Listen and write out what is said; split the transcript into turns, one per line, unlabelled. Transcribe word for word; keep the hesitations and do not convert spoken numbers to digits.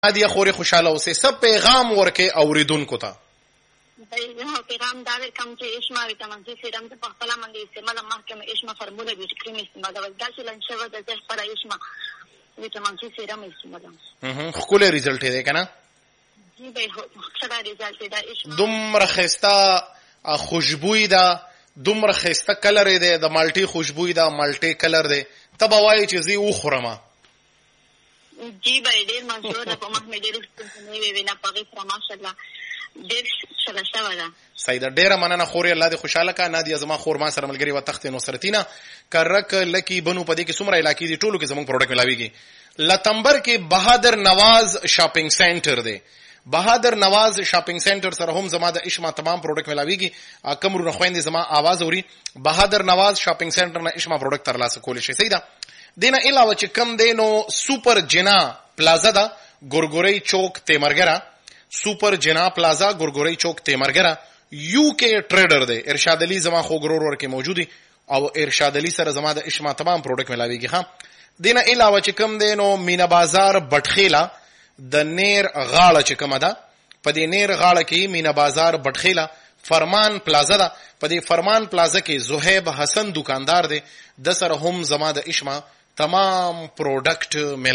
نادیه خوري خوشاله اوسې څه پیغام ورکې اوریدونکو ته؟
پیغام دا ورکوم چې اشما ویټامین سی سیرم ته په خپله باندې استعمال مخکې مې اشما فارموله بیوټي کریم استعمالول داسې لنډ شوی ده زه خپله اشما ویټامین سی سیرم استعمالوم.
ښکلی ریزلټ یې دی که نه؟
جی بھائی ښه ریزلټ دی. اشما
دومره ښایسته خوشبویي ده، دومره ښایسته کلر یې دی، د مالټې خوشبویي ده، مالټې کلر دی. ته به وایې چې زه یې وخورم؟
جی بھائی ډېر مشهور ده، په مخ مې ډېرې ستونزې وې وې نه په هغې سره ماشاءالله ډېر ښه شوې ده.
صحیح ده، ډېره مننه خورې، الله دې خوشحاله کړه. نادیه زما خور ما سره ملګرې وه تختې نصرتي نه. کرک لکي بنو په دې کې څومره علاقې دي ټولو کې زموږ پروډکټ ملاویږي. لتمبر کې بهادر نواز شاپینګ سینټر دی. بهادر نواز شاپینګ سینټر سره هم زما د اشما تمام پروډکټ ملاویږي. کم رونه خویندې زما आवाज اوري، بهادر نواز شاپینګ سینټر نه اشما پروډکټ ترلاسه کولی شي. صحیح ده. دینه علاوه چې کم دی نو سوپر جنا پلازا ده، ګورګورۍ چوک تیمرګره. سوپر جنا پلازا ګورګورۍ چوک تیمرګره. یو کې ټریډر دی. ارشاد علي زما خو ګرور ورکې موجودي او ارشاد علي سره زما د اشما تمام پروډکټ ملاویږي. ها دینه علاوه چې کم دی نو مینا بازار بټخیلا د نیر غاړه چې کومه ده، په دې نیر غاړه کې مینا بازار بټخیلا فرمان پلازا ده. په دې فرمان پلازا کې زهیب حسن دکاندار دی، د سره هم زما د اشما تمام پروډکټ